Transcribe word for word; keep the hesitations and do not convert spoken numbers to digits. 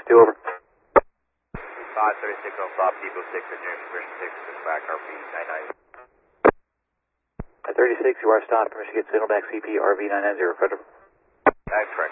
two over. five thirty-six on stop, Depot six, engineering Green six, back R V nine nine. At thirty-six, you are stopped. Permission to get signal back C P R V nine nine zero, Federal. That's correct.